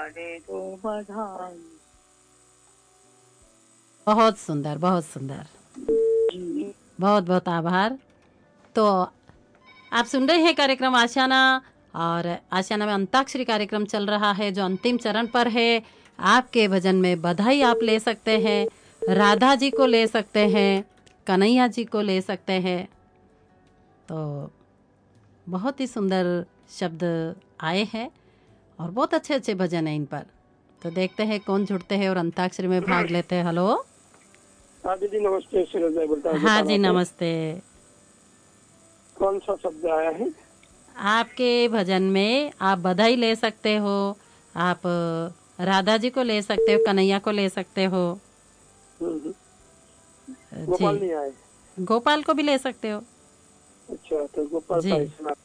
दे दो बधाई। बहुत सुंदर, बहुत सुंदर। जी। बहुत बहुत आभार। तो आप सुन रहे हैं कार्यक्रम आशियाना, और आशियाना में अंताक्षरी कार्यक्रम चल रहा है जो अंतिम चरण पर है। आपके भजन में बधाई आप ले सकते हैं, राधा जी को ले सकते हैं, कन्हैया जी को ले सकते हैं। तो बहुत ही सुंदर शब्द आए हैं और बहुत अच्छे अच्छे भजन हैं इन पर। तो देखते हैं कौन जुड़ते हैं और अंताक्षरी में भाग लेते हैं। हेलो। हाँ दीदी नमस्ते, सूरज भाई बोलता हूँ हाँ जी जपाना से। नमस्ते। कौन सा शब्द आया है? आपके भजन में आप बधाई ले सकते हो, आप राधा जी को ले सकते हो, कन्हैया को ले सकते हो। हम्म, जी, गोपाल नहीं आए? गोपाल को भी ले सकते हो। अच्छा, तो गोपाल का जी ही सुना